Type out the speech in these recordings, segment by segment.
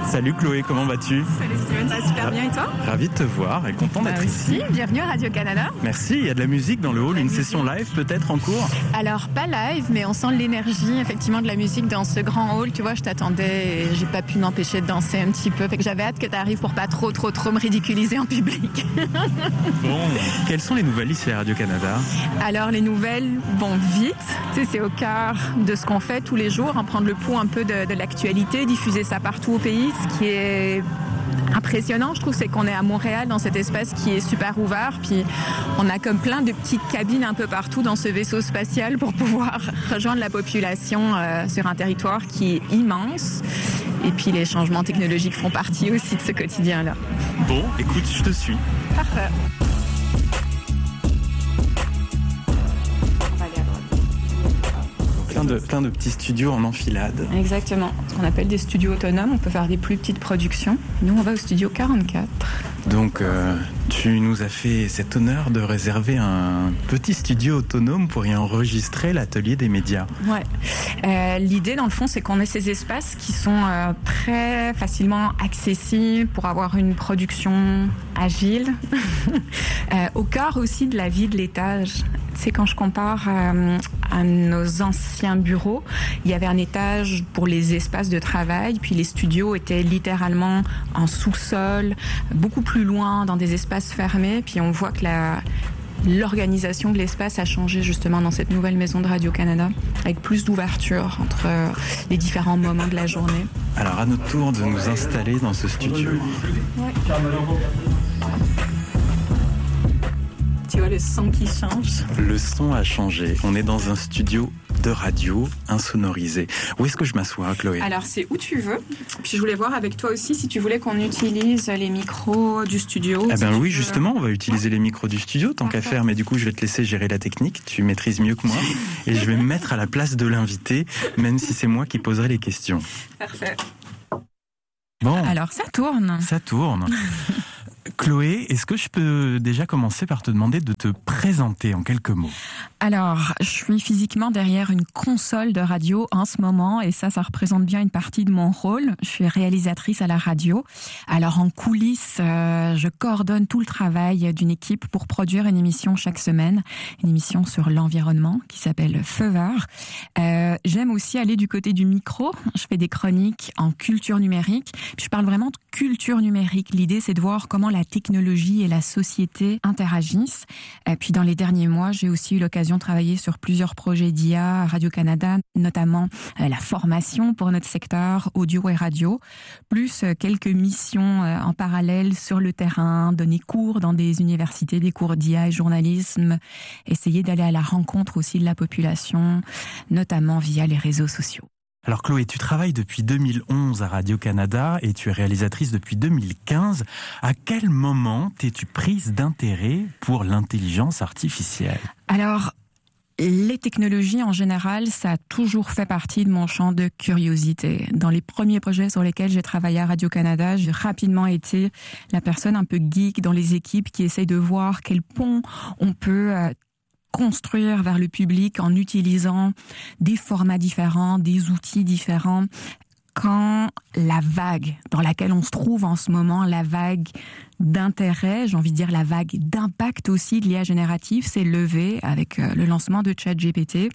Salut Chloé, comment vas-tu? Salut Steven, ça va super bien et toi? Ravi de te voir et content d'être ici. Bienvenue à Radio-Canada. Merci, il y a de la musique dans le hall, une session live peut-être en cours? Alors pas live, mais on sent l'énergie effectivement de la musique dans ce grand hall. Tu vois, je t'attendais et j'ai pas pu m'empêcher de danser un petit peu. Fait que j'avais hâte que tu arrives pour pas trop me ridiculiser en public. Bon, quelles sont les nouvelles ici à Radio-Canada? Alors les nouvelles vont vite, tu sais, c'est au cœur de ce qu'on fait tous les jours, en prendre le pouls un peu de l'actualité, diffuser ça partout au pays. Ce qui est impressionnant, je trouve, c'est qu'on est à Montréal dans cet espace qui est super ouvert, puis on a comme plein de petites cabines un peu partout dans ce vaisseau spatial pour pouvoir rejoindre la population sur un territoire qui est immense. Et puis les changements technologiques font partie aussi de ce quotidien-là. Bon, écoute, je te suis. Parfait. Plein de petits studios en enfilade. Exactement. Ce qu'on appelle des studios autonomes. On peut faire des plus petites productions. Nous, on va au studio 44. Donc, tu nous as fait cet honneur de réserver un petit studio autonome pour y enregistrer l'atelier des médias. Ouais. L'idée, dans le fond, c'est qu'on ait ces espaces qui sont très facilement accessibles pour avoir une production agile. Au cœur aussi de la vie de l'étage. Tu sais, quand je compare à nos anciens bureaux, il y avait un étage pour les espaces de travail, puis les studios étaient littéralement en sous-sol, beaucoup plus loin, dans des espaces fermés. Puis on voit que l'organisation de l'espace a changé justement dans cette nouvelle maison de Radio-Canada, avec plus d'ouverture entre les différents moments de la journée. Alors à notre tour de nous installer dans ce studio. Ouais. Tu vois le son qui change. Le son a changé. On est dans un studio de radio insonorisé. Où est-ce que je m'assois, Chloé? Alors, c'est où tu veux. Puis je voulais voir avec toi aussi si tu voulais qu'on utilise les micros du studio. Eh bien oui, justement, on va utiliser les micros du studio, tant qu'à faire. Mais du coup, je vais te laisser gérer la technique. Tu maîtrises mieux que moi. Et je vais me mettre à la place de l'invité, même si c'est moi qui poserai les questions. Parfait. Bon. Alors, ça tourne. Ça tourne. Chloé, est-ce que je peux déjà commencer par te demander de te présenter en quelques mots? Alors, je suis physiquement derrière une console de radio en ce moment et ça représente bien une partie de mon rôle. Je suis réalisatrice à la radio. Alors, en coulisses, je coordonne tout le travail d'une équipe pour produire une émission chaque semaine, une émission sur l'environnement qui s'appelle Feu vert. J'aime aussi aller du côté du micro. Je fais des chroniques en culture numérique. Je parle vraiment de culture numérique. L'idée, c'est de voir comment la technologie et la société interagissent. Et puis dans les derniers mois, j'ai aussi eu l'occasion de travailler sur plusieurs projets d'IA à Radio-Canada, notamment la formation pour notre secteur audio et radio, plus quelques missions en parallèle sur le terrain, donner cours dans des universités, des cours d'IA et journalisme, essayer d'aller à la rencontre aussi de la population, notamment via les réseaux sociaux. Alors Chloé, tu travailles depuis 2011 à Radio-Canada et tu es réalisatrice depuis 2015. À quel moment t'es-tu prise d'intérêt pour l'intelligence artificielle? Alors, les technologies en général, ça a toujours fait partie de mon champ de curiosité. Dans les premiers projets sur lesquels j'ai travaillé à Radio-Canada, j'ai rapidement été la personne un peu geek dans les équipes qui essaye de voir quel pont on peut construire vers le public en utilisant des formats différents, des outils différents. Quand la vague dans laquelle on se trouve en ce moment, la vague d'intérêt, j'ai envie de dire la vague d'impact aussi de l'IA générative s'est levée avec le lancement de ChatGPT.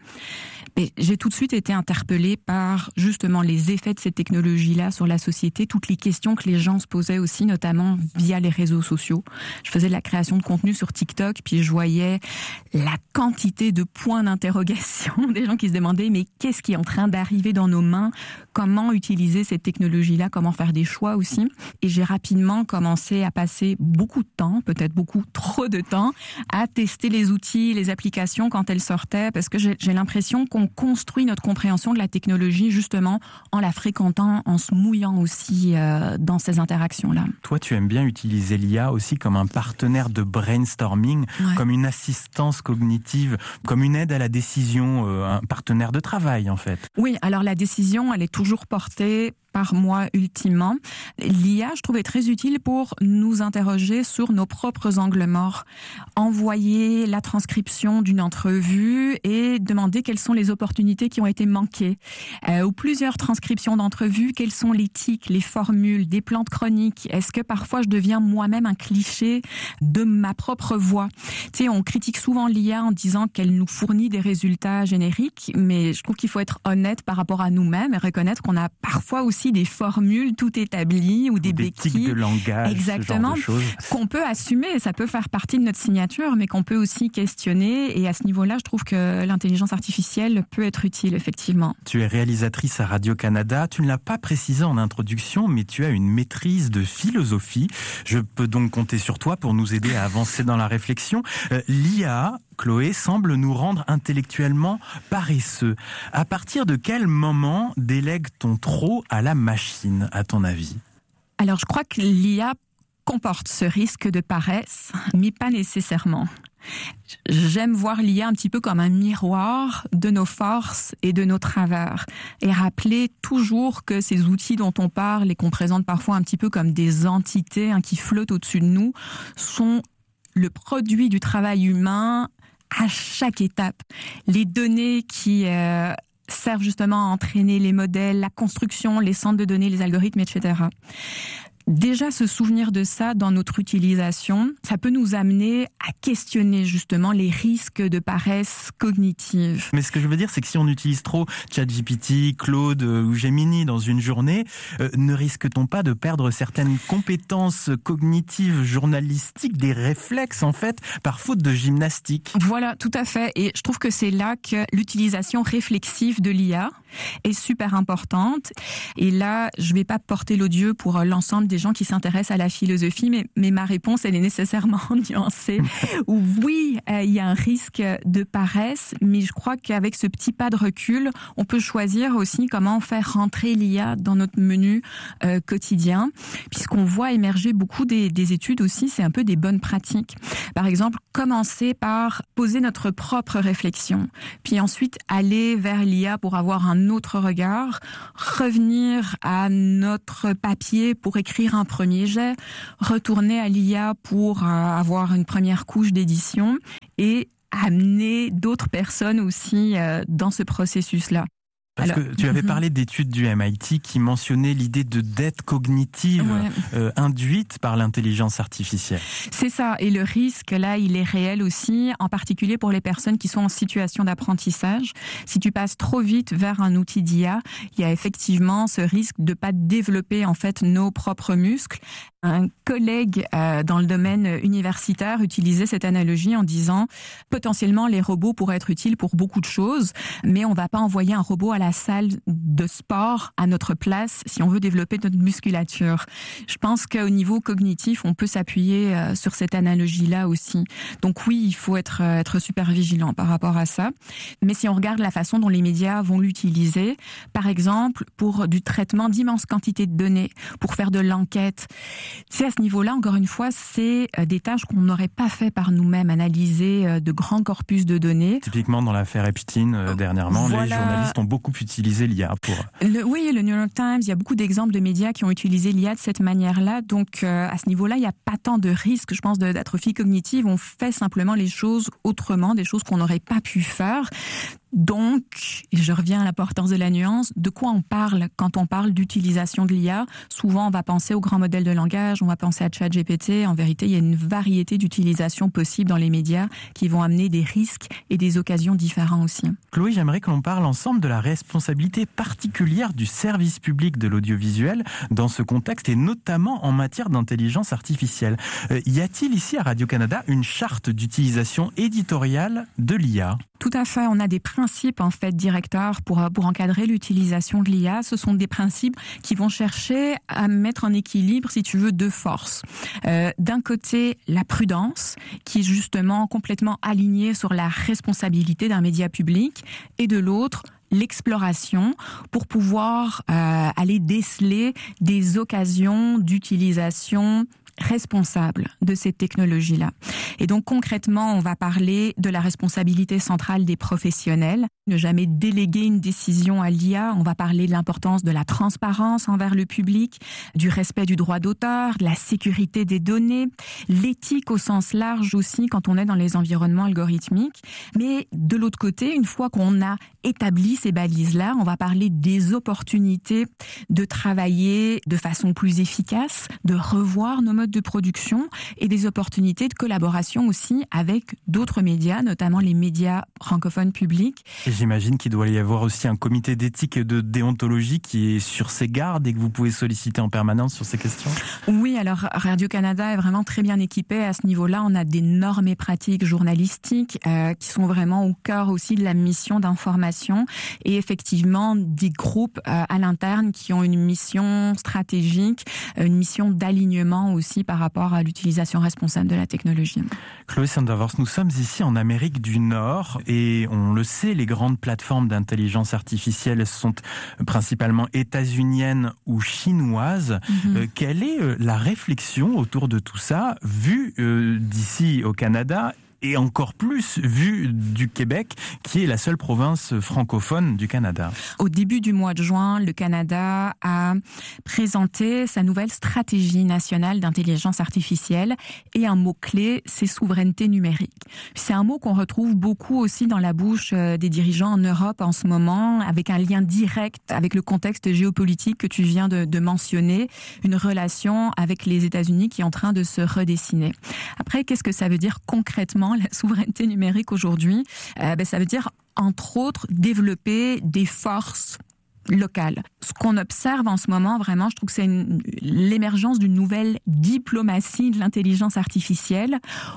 Et j'ai tout de suite été interpellée par justement les effets de ces technologies-là sur la société, toutes les questions que les gens se posaient aussi, notamment via les réseaux sociaux. Je faisais de la création de contenu sur TikTok, puis je voyais la quantité de points d'interrogation des gens qui se demandaient mais qu'est-ce qui est en train d'arriver dans nos mains? Comment utiliser cette technologie-là? Comment faire des choix aussi? Et j'ai rapidement commencé à passer beaucoup de temps, peut-être beaucoup trop de temps, à tester les outils, les applications quand elles sortaient, parce que j'ai l'impression qu'on construit notre compréhension de la technologie justement en la fréquentant, en se mouillant aussi dans ces interactions-là. Toi, tu aimes bien utiliser l'IA aussi comme un partenaire de brainstorming, ouais, comme une assistance cognitive, comme une aide à la décision, un partenaire de travail en fait. Oui, alors la décision, elle est toujours portée par moi ultimement. L'IA, je trouvais très utile pour nous interroger sur nos propres angles morts. Envoyer la transcription d'une entrevue et demander quelles sont les opportunités qui ont été manquées. Ou plusieurs transcriptions d'entrevues, quels sont les tics, les formules, des plans de chronique. Est-ce que parfois je deviens moi-même un cliché de ma propre voix? Tu sais, on critique souvent l'IA en disant qu'elle nous fournit des résultats génériques, mais je trouve qu'il faut être honnête par rapport à nous-mêmes et reconnaître qu'on a parfois aussi des formules tout établies ou des béquilles. Tics de langage, exactement, ce genre de choses. Qu'on peut assumer, ça peut faire partie de notre signature, mais qu'on peut aussi questionner. Et à ce niveau-là, je trouve que l'intelligence artificielle peut être utile, effectivement. Tu es réalisatrice à Radio-Canada. Tu ne l'as pas précisé en introduction, mais tu as une maîtrise de philosophie. Je peux donc compter sur toi pour nous aider à avancer dans la réflexion. L'IA, Chloé, semble nous rendre intellectuellement paresseux. À partir de quel moment délègue-t-on trop à la machine, à ton avis? Alors, je crois que l'IA comporte ce risque de paresse, mais pas nécessairement. J'aime voir l'IA un petit peu comme un miroir de nos forces et de nos travers et rappeler toujours que ces outils dont on parle et qu'on présente parfois un petit peu comme des entités qui flottent au-dessus de nous sont le produit du travail humain à chaque étape. Les données qui servent justement à entraîner les modèles, la construction, les centres de données, les algorithmes, etc. Déjà, se souvenir de ça dans notre utilisation, ça peut nous amener à questionner justement les risques de paresse cognitive. Mais ce que je veux dire, c'est que si on utilise trop ChatGPT, Claude ou Gemini dans une journée, ne risque-t-on pas de perdre certaines compétences cognitives, journalistiques, des réflexes en fait, par faute de gymnastique? Voilà, tout à fait. Et je trouve que c'est là que l'utilisation réflexive de l'IA est super importante. Et là, je vais pas porter l'odieux pour l'ensemble des gens qui s'intéressent à la philosophie, mais ma réponse, elle est nécessairement nuancée. Oui, il y a un risque de paresse, mais je crois qu'avec ce petit pas de recul, on peut choisir aussi comment faire rentrer l'IA dans notre menu quotidien, puisqu'on voit émerger beaucoup des études aussi, c'est un peu des bonnes pratiques. Par exemple, commencer par poser notre propre réflexion, puis ensuite aller vers l'IA pour avoir un autre regard, revenir à notre papier pour écrire un premier jet, retourner à l'IA pour avoir une première couche d'édition et amener d'autres personnes aussi dans ce processus-là. Parce que tu avais parlé d'études du MIT qui mentionnaient l'idée de dette cognitive induite par l'intelligence artificielle. C'est ça. Et le risque, là, il est réel aussi, en particulier pour les personnes qui sont en situation d'apprentissage. Si tu passes trop vite vers un outil d'IA, il y a effectivement ce risque de pas développer, en fait, nos propres muscles. Un collègue dans le domaine universitaire utilisait cette analogie en disant potentiellement les robots pourraient être utiles pour beaucoup de choses, mais on va pas envoyer un robot à la salle de sport à notre place si on veut développer notre musculature. Je pense qu'au niveau cognitif, on peut s'appuyer sur cette analogie-là aussi. Donc oui, il faut être super vigilant par rapport à ça. Mais si on regarde la façon dont les médias vont l'utiliser, par exemple pour du traitement d'immenses quantités de données, pour faire de l'enquête, c'est à ce niveau-là, encore une fois, c'est des tâches qu'on n'aurait pas fait par nous-mêmes, analyser de grands corpus de données. Typiquement dans l'affaire Epstein, dernièrement, les journalistes ont beaucoup utilisé l'IA pour... Oui, le New York Times, il y a beaucoup d'exemples de médias qui ont utilisé l'IA de cette manière-là. Donc, à ce niveau-là, il n'y a pas tant de risques, je pense, d'atrophie cognitive. On fait simplement les choses autrement, des choses qu'on n'aurait pas pu faire. Donc, et je reviens à l'importance de la nuance, de quoi on parle quand on parle d'utilisation de l'IA? Souvent, on va penser aux grands modèles de langage, on va penser à ChatGPT. En vérité, il y a une variété d'utilisations possibles dans les médias qui vont amener des risques et des occasions différents aussi. Chloé, j'aimerais que l'on parle ensemble de la responsabilité particulière du service public de l'audiovisuel dans ce contexte et notamment en matière d'intelligence artificielle. Y a-t-il ici à Radio-Canada une charte d'utilisation éditoriale de l'IA? Tout à fait, on a des principes en fait directeurs pour encadrer l'utilisation de l'IA. Ce sont des principes qui vont chercher à mettre en équilibre, si tu veux, deux forces. D'un côté, la prudence, qui est justement complètement alignée sur la responsabilité d'un média public, et de l'autre, l'exploration pour pouvoir aller déceler des occasions d'utilisation responsable de ces technologies-là. Et donc concrètement, on va parler de la responsabilité centrale des professionnels. Ne jamais déléguer une décision à l'IA. On va parler de l'importance de la transparence envers le public, du respect du droit d'auteur, de la sécurité des données, l'éthique au sens large aussi quand on est dans les environnements algorithmiques. Mais de l'autre côté, une fois qu'on a établi ces balises-là, on va parler des opportunités de travailler de façon plus efficace, de revoir nos modes de production et des opportunités de collaboration aussi avec d'autres médias, notamment les médias francophones publics. Et j'imagine qu'il doit y avoir aussi un comité d'éthique et de déontologie qui est sur ses gardes et que vous pouvez solliciter en permanence sur ces questions. Oui, alors Radio-Canada est vraiment très bien équipé à ce niveau-là. On a des normes et pratiques journalistiques qui sont vraiment au cœur aussi de la mission d'information et effectivement des groupes à l'interne qui ont une mission stratégique, une mission d'alignement aussi par rapport à l'utilisation responsable de la technologie. Chloé Sandervorst, nous sommes ici en Amérique du Nord et on le sait, les grandes plateformes d'intelligence artificielle sont principalement états-uniennes ou chinoises. Quelle est la réflexion autour de tout ça, vue d'ici au Canada et encore plus vu du Québec, qui est la seule province francophone du Canada? Au début du mois de juin, le Canada a présenté sa nouvelle stratégie nationale d'intelligence artificielle et un mot-clé, c'est souveraineté numérique. C'est un mot qu'on retrouve beaucoup aussi dans la bouche des dirigeants en Europe en ce moment, avec un lien direct avec le contexte géopolitique que tu viens de mentionner, une relation avec les États-Unis qui est en train de se redessiner. Après, qu'est-ce que ça veut dire concrètement la souveraineté numérique aujourd'hui? Ça veut dire, entre autres, développer des forces locales. Ce qu'on observe en ce moment, vraiment, je trouve que c'est l'émergence d'une nouvelle diplomatie de l'intelligence artificielle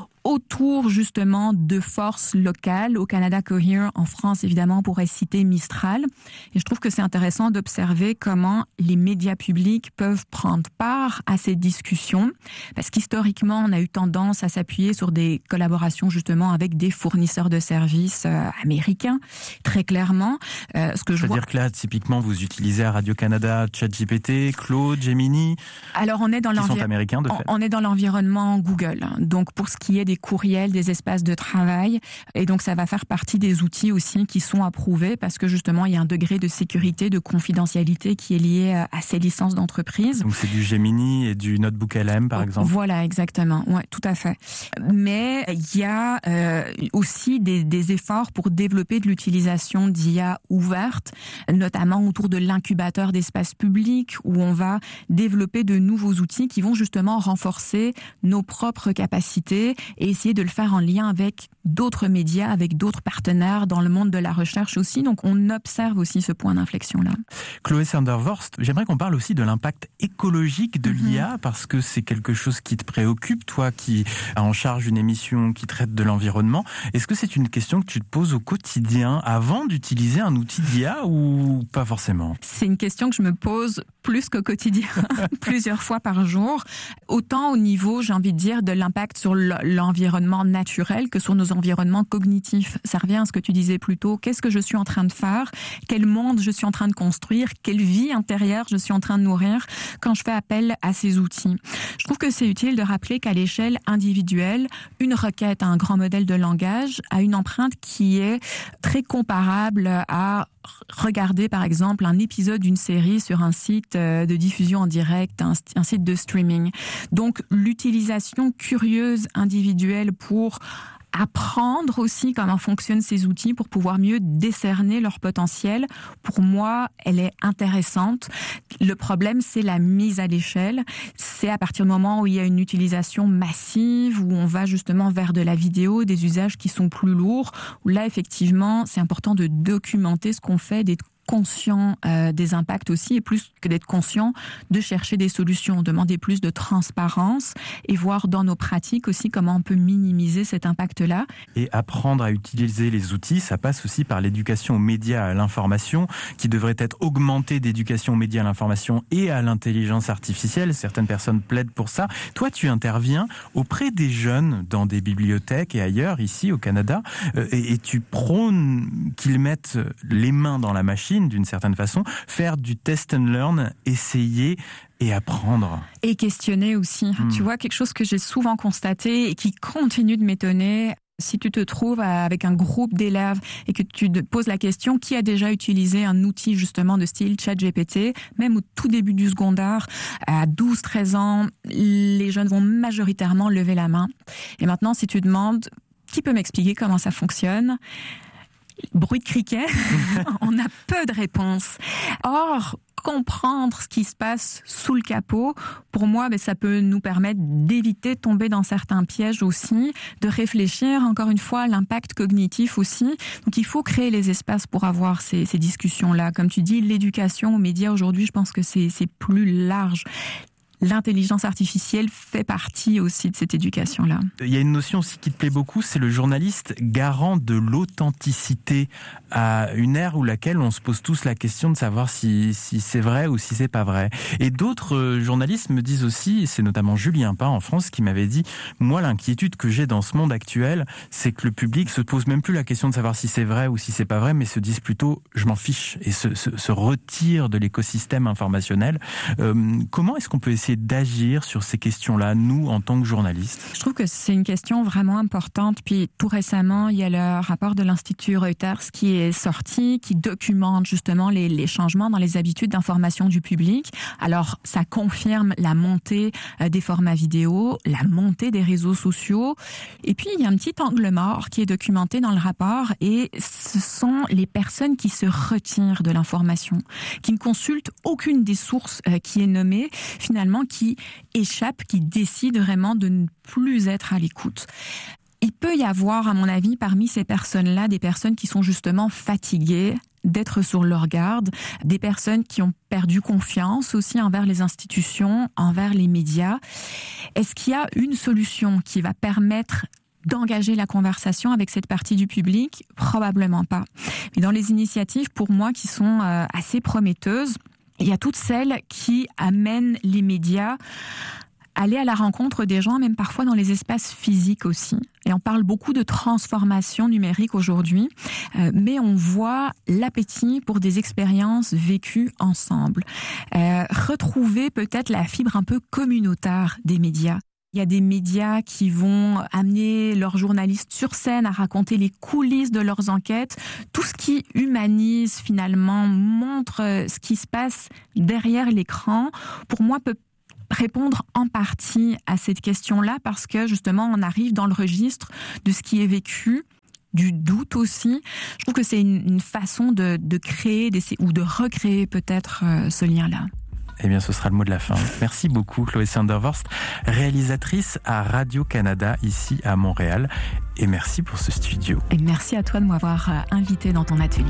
autour justement de forces locales. Au Canada, Cohere, en France évidemment, on pourrait citer Mistral. Et je trouve que c'est intéressant d'observer comment les médias publics peuvent prendre part à ces discussions, parce qu'historiquement, on a eu tendance à s'appuyer sur des collaborations justement avec des fournisseurs de services américains, très clairement. C'est-à-dire que là, typiquement, vous utilisez à Radio-Canada ChatGPT, Claude, Gemini, alors on est dans qui sont américains de fait. On est dans l'environnement Google. Donc pour ce qui est des courriels, des espaces de travail, et donc ça va faire partie des outils aussi qui sont approuvés parce que justement il y a un degré de sécurité, de confidentialité qui est lié à ces licences d'entreprise. Donc c'est du Gemini et du Notebook LM par exemple. Voilà, exactement. Ouais, tout à fait. Mais il y a aussi des efforts pour développer de l'utilisation d'IA ouverte, notamment autour de l'incubateur d'espace public où on va développer de nouveaux outils qui vont justement renforcer nos propres capacités et essayer de le faire en lien avec d'autres médias, avec d'autres partenaires dans le monde de la recherche aussi. Donc on observe aussi ce point d'inflexion-là. Chloé Sandervorst, j'aimerais qu'on parle aussi de l'impact écologique de l'IA parce que c'est quelque chose qui te préoccupe, toi qui as en charge une émission qui traite de l'environnement. Est-ce que c'est une question que tu te poses au quotidien avant d'utiliser un outil d'IA ou pas forcément? C'est une question que je me pose plus qu'au quotidien, plusieurs fois par jour. Autant au niveau, j'ai envie de dire, de l'impact sur l'environnement naturel que sur nos environnements cognitifs. Ça revient à ce que tu disais plus tôt. Qu'est-ce que je suis en train de faire? Quel monde je suis en train de construire? Quelle vie intérieure je suis en train de nourrir quand je fais appel à ces outils? Je trouve que c'est utile de rappeler qu'à l'échelle individuelle, une requête à un grand modèle de langage a une empreinte qui est très comparable à regarder par exemple un épisode d'une série sur un site de diffusion en direct, un site de streaming. Donc l'utilisation curieuse individuelle pour apprendre aussi comment fonctionnent ces outils pour pouvoir mieux décerner leur potentiel. Pour moi, elle est intéressante. Le problème, c'est la mise à l'échelle. C'est à partir du moment où il y a une utilisation massive, où on va justement vers de la vidéo, des usages qui sont plus lourds, où là, effectivement, c'est important de documenter ce qu'on fait, d'être conscient des impacts aussi, et plus que d'être conscient, de chercher des solutions, demander plus de transparence et voir dans nos pratiques aussi comment on peut minimiser cet impact-là. Et apprendre à utiliser les outils, ça passe aussi par l'éducation aux médias, à l'information, qui devrait être augmentée d'éducation aux médias, à l'information et à l'intelligence artificielle. Certaines personnes plaident pour ça. Toi, tu interviens auprès des jeunes dans des bibliothèques et ailleurs, ici au Canada, et tu prônes qu'ils mettent les mains dans la machine d'une certaine façon, faire du test and learn, essayer et apprendre. Et questionner aussi. Tu vois, quelque chose que j'ai souvent constaté et qui continue de m'étonner Si tu te trouves avec un groupe d'élèves et que tu te poses la question qui a déjà utilisé un outil justement de style ChatGPT, même au tout début du secondaire, à 12-13 ans, les jeunes vont majoritairement lever la main. Et maintenant, si tu demandes qui peut m'expliquer comment ça fonctionne, bruit de criquet, on a peu de réponses. Or, comprendre ce qui se passe sous le capot, pour moi, ça peut nous permettre d'éviter de tomber dans certains pièges aussi, de réfléchir encore une fois à l'impact cognitif aussi. Donc il faut créer les espaces pour avoir ces discussions-là. Comme tu dis, l'éducation aux médias aujourd'hui, je pense que c'est plus large. L'intelligence artificielle fait partie aussi de cette éducation-là. Il y a une notion aussi qui te plaît beaucoup, c'est le journaliste garant de l'authenticité à une ère où laquelle on se pose tous la question de savoir si c'est vrai ou si c'est pas vrai. Et d'autres journalistes me disent aussi, et c'est notamment Julien Pain en France qui m'avait dit, moi l'inquiétude que j'ai dans ce monde actuel, c'est que le public se pose même plus la question de savoir si c'est vrai ou si c'est pas vrai, mais se disent plutôt je m'en fiche et se retire de l'écosystème informationnel. Comment est-ce qu'on peut essayer d'agir sur ces questions-là, nous, en tant que journalistes? Je trouve que c'est une question vraiment importante. Puis tout récemment, il y a le rapport de l'Institut Reuters qui est sorti, qui documente justement les changements dans les habitudes d'information du public. Alors, ça confirme la montée des formats vidéo, la montée des réseaux sociaux. Et puis, il y a un petit angle mort qui est documenté dans le rapport et ce sont les personnes qui se retirent de l'information, qui ne consultent aucune des sources qui est nommée, finalement, qui échappent, qui décident vraiment de ne plus être à l'écoute. Il peut y avoir, à mon avis, parmi ces personnes-là, des personnes qui sont justement fatiguées d'être sur leur garde, des personnes qui ont perdu confiance aussi envers les institutions, envers les médias. Est-ce qu'il y a une solution qui va permettre d'engager la conversation avec cette partie du public? Probablement pas. Mais dans les initiatives, pour moi, qui sont assez prometteuses, il y a toutes celles qui amènent les médias à aller à la rencontre des gens, même parfois dans les espaces physiques aussi. Et on parle beaucoup de transformation numérique aujourd'hui, mais on voit l'appétit pour des expériences vécues ensemble. Retrouver peut-être la fibre un peu communautaire des médias. Il y a des médias qui vont amener leurs journalistes sur scène à raconter les coulisses de leurs enquêtes. Tout ce qui humanise finalement, montre ce qui se passe derrière l'écran, pour moi peut répondre en partie à cette question-là parce que justement on arrive dans le registre de ce qui est vécu, du doute aussi. Je trouve que c'est une façon de créer ou de recréer peut-être ce lien-là. Eh bien, ce sera le mot de la fin. Merci beaucoup, Chloé Sandervorst, réalisatrice à Radio-Canada, ici à Montréal. Et merci pour ce studio. Et merci à toi de m'avoir invité dans ton atelier.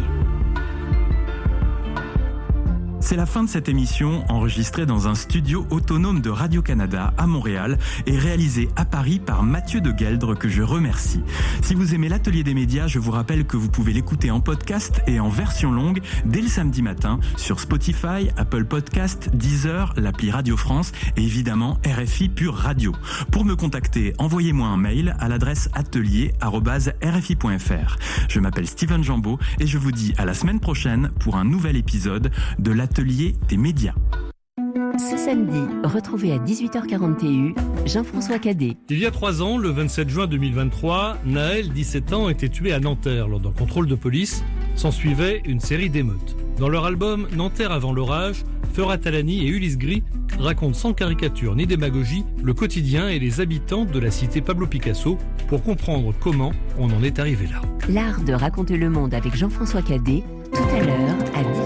C'est la fin de cette émission enregistrée dans un studio autonome de Radio-Canada à Montréal et réalisée à Paris par Mathieu de Gueldre que je remercie. Si vous aimez l'Atelier des médias, je vous rappelle que vous pouvez l'écouter en podcast et en version longue dès le samedi matin sur Spotify, Apple Podcast, Deezer, l'appli Radio France et évidemment RFI Pure Radio. Pour me contacter, envoyez-moi un mail à l'adresse atelier@rfi.fr. Je m'appelle Steven Jambeau et je vous dis à la semaine prochaine pour un nouvel épisode de l'Atelier des médias. Ce samedi, retrouvez à 18h40 TU Jean-François Cadet. Il y a 3 ans, le 27 juin 2023, Naël, 17 ans, était tué à Nanterre lors d'un contrôle de police. S'ensuivait une série d'émeutes. Dans leur album Nanterre avant l'orage, Ferhat Talani et Ulysse Gris racontent sans caricature ni démagogie le quotidien et les habitants de la cité Pablo Picasso pour comprendre comment on en est arrivé là. L'art de raconter le monde avec Jean-François Cadet, tout à l'heure à 10.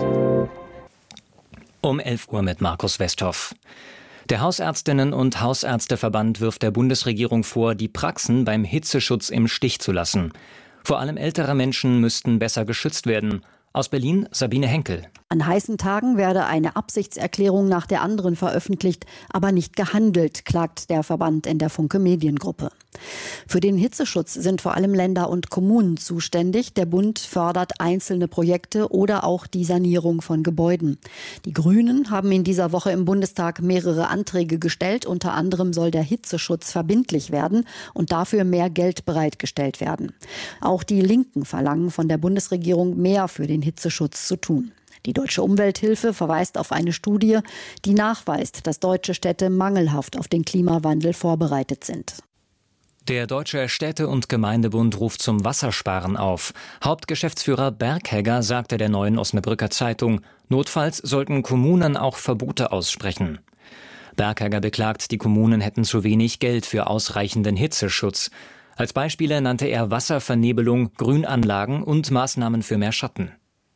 Um 11 Uhr mit Markus Westhoff. Der Hausärztinnen- und Hausärzteverband wirft der Bundesregierung vor, die Praxen beim Hitzeschutz im Stich zu lassen. Vor allem ältere Menschen müssten besser geschützt werden. Aus Berlin Sabine Henkel. An heißen Tagen werde eine Absichtserklärung nach der anderen veröffentlicht, aber nicht gehandelt, klagt der Verband in der Funke Mediengruppe. Für den Hitzeschutz sind vor allem Länder und Kommunen zuständig. Der Bund fördert einzelne Projekte oder auch die Sanierung von Gebäuden. Die Grünen haben in dieser Woche im Bundestag mehrere Anträge gestellt. Unter anderem soll der Hitzeschutz verbindlich werden und dafür mehr Geld bereitgestellt werden. Auch die Linken verlangen von der Bundesregierung mehr für den Hitzeschutz zu tun. Die Deutsche Umwelthilfe verweist auf eine Studie, die nachweist, dass deutsche Städte mangelhaft auf den Klimawandel vorbereitet sind. Der Deutsche Städte- und Gemeindebund ruft zum Wassersparen auf. Hauptgeschäftsführer Berghegger sagte der Neuen Osnabrücker Zeitung, notfalls sollten Kommunen auch Verbote aussprechen. Berghegger beklagt, die Kommunen hätten zu wenig Geld für ausreichenden Hitzeschutz. Als Beispiele nannte er Wasservernebelung, Grünanlagen und Maßnahmen für mehr Schatten.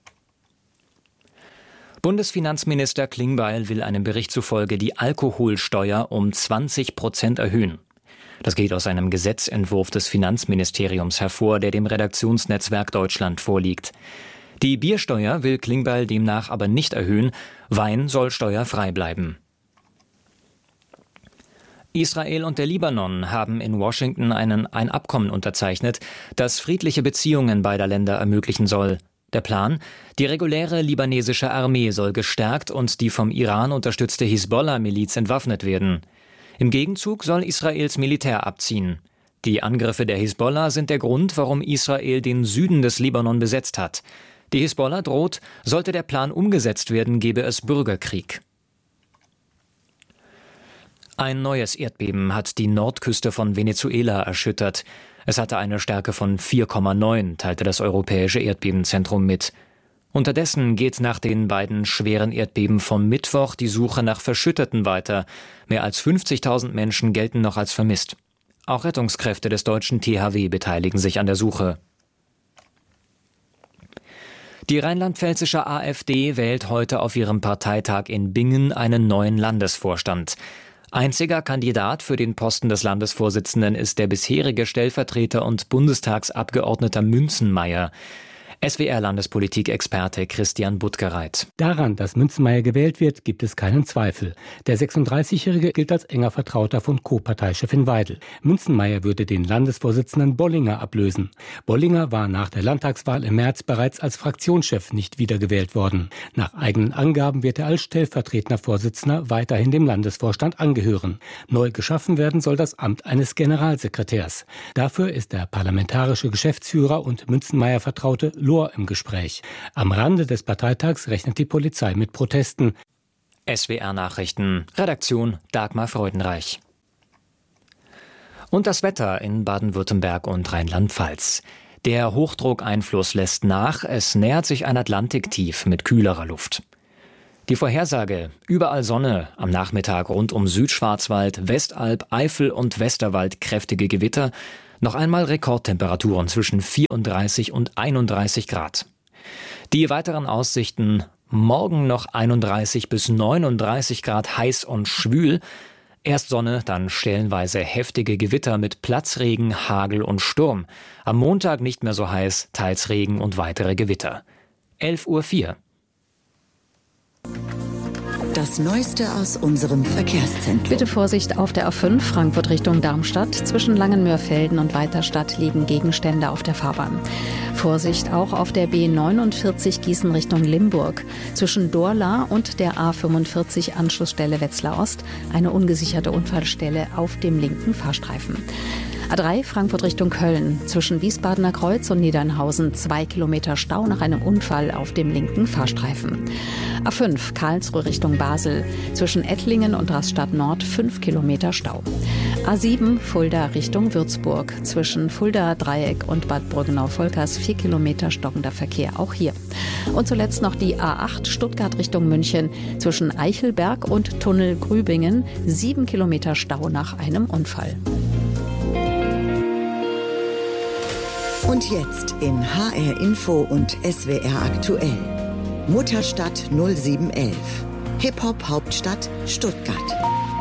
Bundesfinanzminister Klingbeil will einem Bericht zufolge die Alkoholsteuer um 20% erhöhen. Das geht aus einem Gesetzentwurf des Finanzministeriums hervor, der dem Redaktionsnetzwerk Deutschland vorliegt. Die Biersteuer will Klingbeil demnach aber nicht erhöhen. Wein soll steuerfrei bleiben. Israel und der Libanon haben in Washington ein Abkommen unterzeichnet, das friedliche Beziehungen beider Länder ermöglichen soll. Der Plan? Die reguläre libanesische Armee soll gestärkt und die vom Iran unterstützte Hisbollah-Miliz entwaffnet werden. Im Gegenzug soll Israels Militär abziehen. Die Angriffe der Hisbollah sind der Grund, warum Israel den Süden des Libanon besetzt hat. Die Hisbollah droht, sollte der Plan umgesetzt werden, gebe es Bürgerkrieg. Ein neues Erdbeben hat die Nordküste von Venezuela erschüttert. Es hatte eine Stärke von 4,9, teilte das Europäische Erdbebenzentrum mit. Unterdessen geht nach den beiden schweren Erdbeben vom Mittwoch die Suche nach Verschütteten weiter. Mehr als 50.000 Menschen gelten noch als vermisst. Auch Rettungskräfte des deutschen THW beteiligen sich an der Suche. Die rheinland-pfälzische AfD wählt heute auf ihrem Parteitag in Bingen einen neuen Landesvorstand. Einziger Kandidat für den Posten des Landesvorsitzenden ist der bisherige Stellvertreter und Bundestagsabgeordneter Münzenmaier. SWR-Landespolitik-Experte Christian Buttgereit. Daran, dass Münzenmaier gewählt wird, gibt es keinen Zweifel. Der 36-Jährige gilt als enger Vertrauter von Co-Parteichefin Weidel. Münzenmaier würde den Landesvorsitzenden Bollinger ablösen. Bollinger war nach der Landtagswahl im März bereits als Fraktionschef nicht wiedergewählt worden. Nach eigenen Angaben wird er als stellvertretender Vorsitzender weiterhin dem Landesvorstand angehören. Neu geschaffen werden soll das Amt eines Generalsekretärs. Dafür ist der parlamentarische Geschäftsführer und Münzenmaier-Vertraute im Gespräch. Am Rande des Parteitags rechnet die Polizei mit Protesten. SWR-Nachrichten, Redaktion Dagmar Freudenreich. Und das Wetter in Baden-Württemberg und Rheinland-Pfalz. Der Hochdruckeinfluss lässt nach, es nähert sich ein Atlantiktief mit kühlerer Luft. Die Vorhersage: überall Sonne, am Nachmittag rund um Südschwarzwald, Westalb, Eifel und Westerwald kräftige Gewitter. Noch einmal Rekordtemperaturen zwischen 34 und 31 Grad. Die weiteren Aussichten: morgen noch 31 bis 39 Grad heiß und schwül. Erst Sonne, dann stellenweise heftige Gewitter mit Platzregen, Hagel und Sturm. Am Montag nicht mehr so heiß, teils Regen und weitere Gewitter. 11:04 Uhr. Das Neueste aus unserem Verkehrszentrum. Bitte Vorsicht auf der A5 Frankfurt Richtung Darmstadt. Zwischen Langenmörfelden und Weiterstadt liegen Gegenstände auf der Fahrbahn. Vorsicht auch auf der B49 Gießen Richtung Limburg. Zwischen Dorla und der A45 Anschlussstelle Wetzlar Ost eine ungesicherte Unfallstelle auf dem linken Fahrstreifen. A3 Frankfurt Richtung Köln. Zwischen Wiesbadener Kreuz und Niedernhausen 2 Kilometer Stau nach einem Unfall auf dem linken Fahrstreifen. A5 Karlsruhe Richtung Basel. Zwischen Ettlingen und Rastatt Nord 5 Kilometer Stau. A7 Fulda Richtung Würzburg. Zwischen Fulda Dreieck und Bad Brüggenau-Volkers 4 Kilometer stockender Verkehr auch hier. Und zuletzt noch die A8 Stuttgart Richtung München. Zwischen Eichelberg und Tunnel Grübingen 7 Kilometer Stau nach einem Unfall. Und jetzt in HR Info und SWR aktuell. Mutterstadt 0711. Hip-Hop-Hauptstadt Stuttgart.